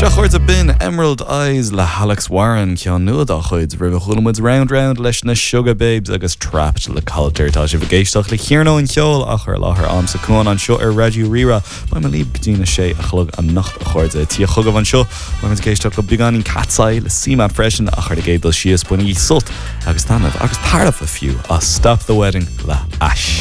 chuirte bin Emerald Eyes le Alex Warren cean nua a chuid rih chulamid round leis na Sugar Babes agus Trapped le Calter tá sé bhgéisteach le chéarnó an ceol a chur láthair am sa cún an seo ar Radio Rira ba me líb gdína sé a chlog an nacht a chuirde tí a chugah an seo ba me géisteach go biganin catsail le Seamad freisin a chuir gédal sios bunaí sult agus tanmh agus part of a few a Stop the Wedding le Ash.